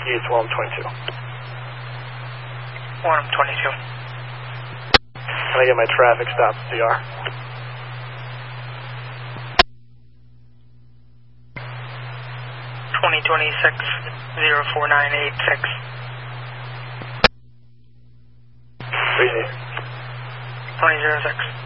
East, Willem 22. Willem 22. Can I get my traffic stop CR? (2026) 04986. 3 2006.